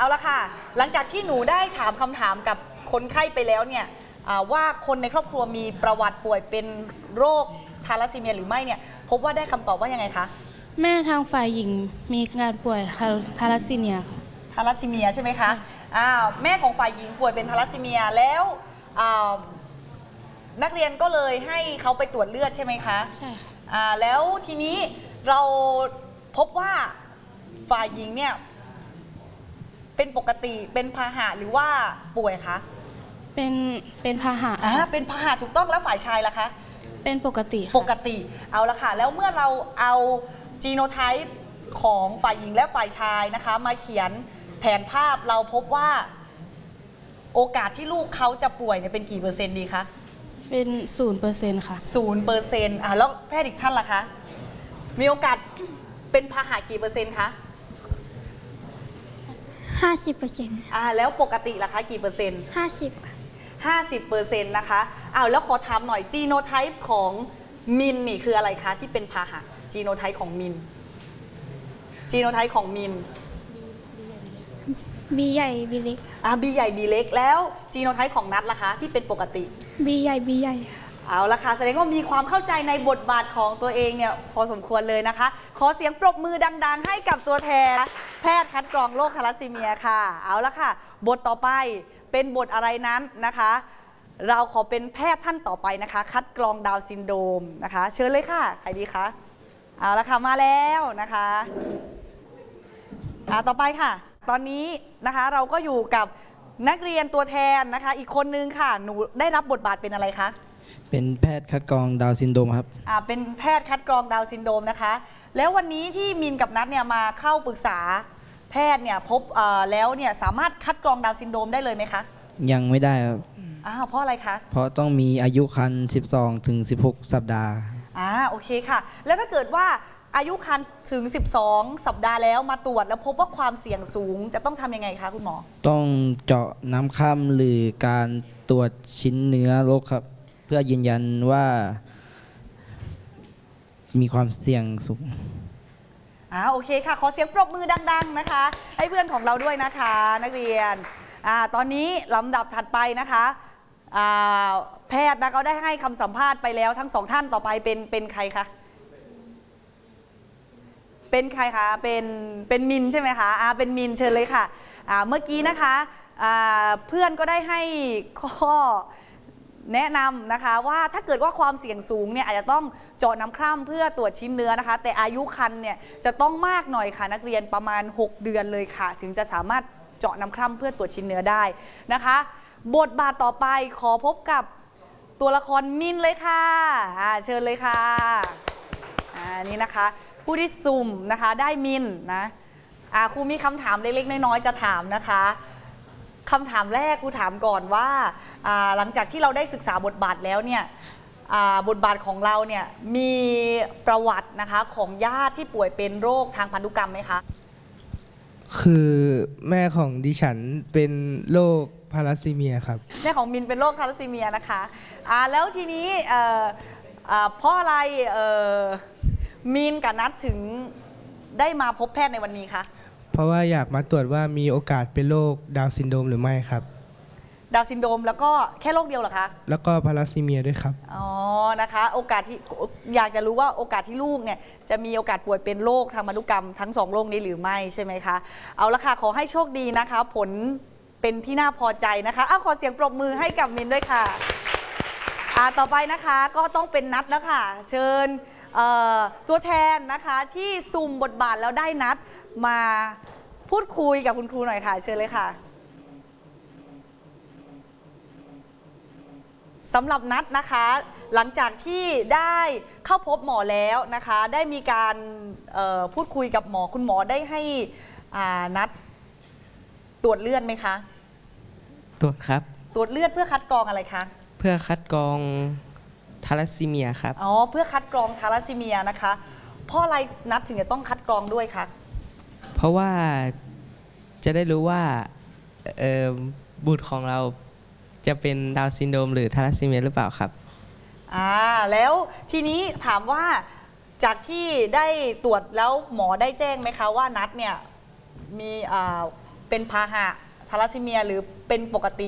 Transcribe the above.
ละค่ะหลังจากที่หนูได้ถามคำถามกับคนไข้ไปแล้วเนี่ยว่าคนในครอบครัวมีประวัติป่วยเป็นโรคทาลัสซีเมียหรือไม่เนี่ยพบว่าได้คำตอบว่ายังไงคะแม่ทางฝ่ายหญิงมีการป่วยทาลัสซีเมียค่ะทาลัสซีเมียใช่ไหมคะแม่ของฝ่ายหญิงป่วยเป็นทาลัสซีเมียแล้วนักเรียนก็เลยให้เขาไปตรวจเลือดใช่ไหมคะใช่ค่ะแล้วทีนี้เราพบว่าฝ่ายหญิงเนี่ยเป็นปกติเป็นพาหะหรือว่าป่วยคะเป็นพาหะเป็นพาหะถูกต้องแล้วฝ่ายชายล่ะคะเป็นปกติปกติเอาละค่ะแล้วเมื่อเราเอาจีโนไทป์ของฝ่ายหญิงและฝ่ายชายนะคะมาเขียนแผนภาพเราพบว่าโอกาสที่ลูกเขาจะป่วยเนี่ยเป็นกี่เปอร์เซ็นต์ดีคะเป็น0%ค่ะ 0%แล้วแพทย์อีกท่านล่ะคะมีโอกาสเป็นพาหะกี่เปอร์เซ็นต์คะ 50% แล้วปกติล่ะคะกี่เปอร์เซ็นต์ 50ค่ะ 50%นะคะแล้วขอถามหน่อยจีโนไทป์ของมินนี่คืออะไรคะที่เป็นพาหะจีโนไทป์ของมินจีโนไทป์ของมิน B ใหญ่ B เล็ก B ใหญ่ B เล็กแล้วจีโนไทป์ของนัทล่ะคะที่เป็นปกติ B ใหญ่ B ใหญ่เอาละค่ะแสดงว่ามีความเข้าใจในบทบาทของตัวเองเนี่ยพอสมควรเลยนะคะขอเสียงปรบมือดังๆให้กับตัวแทนแพทย์คัดกรองโรคทาลัสซีเมียค่ะเอาละค่ะบทต่อไปเป็นบทอะไรนั้นนะคะเราขอเป็นแพทย์ท่านต่อไปนะคะคัดกรองดาวน์ซินโดรมนะคะเชิญเลยค่ะใครดีคะเอาละค่ะมาแล้วนะคะต่อไปค่ะตอนนี้นะคะเราก็อยู่กับนักเรียนตัวแทนนะคะอีกคนนึงค่ะหนูได้รับบทบาทเป็นอะไรคะเป็นแพทย์คัดกรองดาวน์ซินโดรมครับเป็นแพทย์คัดกรองดาวน์ซินโดรมนะคะแล้ววันนี้ที่มินกับนัทเนี่ยมาเข้าปรึกษาแพทย์เนี่ยพบแล้วเนี่ยสามารถคัดกรองดาวน์ซินโดรมได้เลยไหมคะยังไม่ได้ครับเพราะอะไรคะเพราะต้องมีอายุครรภ์12 ถึง 16 สัปดาห์โอเคค่ะแล้วถ้าเกิดว่าอายุครรภ์ถึง12 สัปดาห์แล้วมาตรวจแล้วพบว่าความเสี่ยงสูงจะต้องทำยังไงคะคุณหมอต้องเจาะน้ำค่ำหรือการตรวจชิ้นเนื้อโรคครับเพื่อยืนยันว่ามีความเสี่ยงสูงโอเคค่ะขอเสียงปรบมือดังๆนะคะให้เพื่อนของเราด้วยนะคะนักเรียนตอนนี้ลำดับถัดไปนะคะแพทย์นะก็ได้ให้คำสัมภาษณ์ไปแล้วทั้งสองท่านต่อไปเป็นใครคะเป็นใครคะเป็นมินใช่ไหมคะเป็นมินเชิญเลยค่ะเมื่อกี้นะคะเพื่อนก็ได้ให้ข้อแนะนำนะคะว่าถ้าเกิดว่าความเสี่ยงสูงเนี่ยอาจจะต้องเจาะน้ำคร่ำเพื่อตรวจชิ้นเนื้อนะคะแต่อายุครรภ์เนี่ยจะต้องมากหน่อยค่ะนักเรียนประมาณ6 เดือนเลยค่ะถึงจะสามารถเจาะน้ำคร่ำเพื่อตรวจชิ้นเนื้อได้นะคะบทบาทต่อไปขอพบกับตัวละครมินเลยค่ะเชิญเลยค่ะนี่นะคะผู้ที่สุ่มนะคะได้มินนะครูมีคำถามเล็กๆน้อยๆจะถามนะคะคำถามแรกครูถามก่อนว่าหลังจากที่เราได้ศึกษาบทบาทแล้วเนี่ยบทบาทของเราเนี่ยมีประวัตินะคะของญาติที่ป่วยเป็นโรคทางพันธุกรรมไหมคะคือแม่ของดิฉันเป็นโรคทาลัสซีเมียครับแม่ของมินเป็นโรคทาลัสซีเมียนะคะแล้วทีนี้เพราะอะไรมินกับนัทถึงได้มาพบแพทย์ในวันนี้คะเพราะว่าอยากมาตรวจว่ามีโอกาสเป็นโรคดาวน์ซินโดรมหรือไม่ครับดาวน์ซินโดรมแล้วก็แค่โรคเดียวเหรอคะแล้วก็ทาลัสซีเมียด้วยครับนะคะโอกาสที่อยากจะรู้ว่าโอกาสที่ลูกเนี่ยจะมีโอกาสป่วยเป็นโรคทางพันธุกรรมทั้ง2 โรคนี้หรือไม่ใช่ไหมคะเอาละค่ะขอให้โชคดีนะคะผลเป็นที่น่าพอใจนะคะขอเสียงปรบมือให้กับมินด้วยค่ะต่อไปนะคะก็ต้องเป็นนัทแล้วค่ะเชิญตัวแทนนะคะที่ซุ่มบทบาทแล้วได้นัดมาพูดคุยกับคุณครูหน่อยค่ะเชิญเลยค่ะสำหรับนัดนะคะหลังจากที่ได้เข้าพบหมอแล้วนะคะได้มีการพูดคุยกับหมอคุณหมอได้ให้นัดตรวจเลือดไหมคะตรวจครับตรวจเลือดเพื่อคัดกรองอะไรคะเพื่อคัดกรองทาลัสซีเมียครับเพื่อคัดกรองทาลัสซีเมียนะคะเพราะอะไรนัดถึงจะต้องคัดกรองด้วยคะเพราะว่าจะได้รู้ว่าบุตรของเราจะเป็นดาวน์ซินโดรมหรือทาลัสซีเมียหรือเปล่าครับแล้วทีนี้ถามว่าจากที่ได้ตรวจแล้วหมอได้แจ้งไหมคะว่านัดเนี่ยมีเป็นพาหะทาลัสซีเมียหรือเป็นปกติ